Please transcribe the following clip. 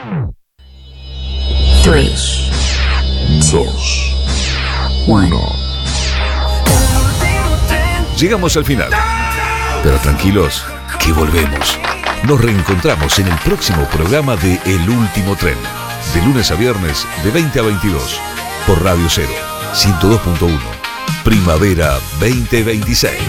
3, 2, 1. Llegamos al final. Pero tranquilos, que volvemos. Nos reencontramos en el próximo programa de El Último Tren. De lunes a viernes, de 20 a 22. Por Radio 0, 102.1. Primavera 2026.